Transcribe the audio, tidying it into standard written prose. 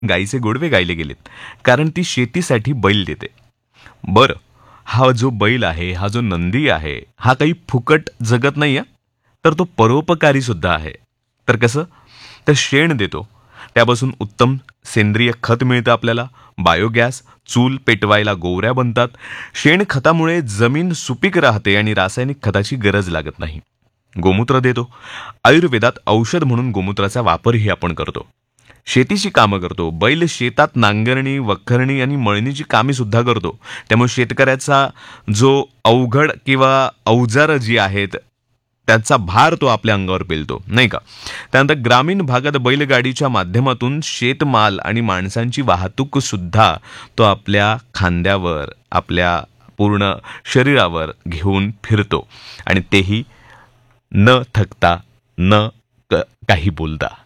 गाईचे गोडवे गायले गेलेत, कारण ती शेतीसाठी बैल देते. बरं, हा जो बैल आहे, हा जो नंदी आहे, हा काही फुकट जगत नाही हा, तर तो परोपकारी सुद्धा आहे. तर कसं? तर शेण देतो, त्यापासून उत्तम सेंद्रिय खत मिळतं आपल्याला, बायोगॅस, चूल पेटवायला गोवऱ्या बनतात. शेणखतामुळे जमीन सुपीक राहते आणि रासायनिक खताची गरज लागत नाही. गोमूत्र देतो. आयुर्वेदात औषध म्हणून गोमूत्राचा वापरही आपण करतो. शेतीची कामं करतो. बैल शेतात नांगरणी, वखरणी आणि मळणीची कामे सुद्धा करतो. त्यामुळे शेतकऱ्याचा जो अवघड किंवा अवजारं जी आहेत, त्याचा भार तो आपल्या अंगावर पेलतो, नाही का? त्यानंतर ग्रामीण भागात बैलगाडीच्या माध्यमातून शेतमाल आणि माणसांची वाहतूक सुद्धा तो आपल्या खांद्यावर, आपल्या पूर्ण शरीरावर घेऊन फिरतो आणि तेही न थकता, न काही बोलता.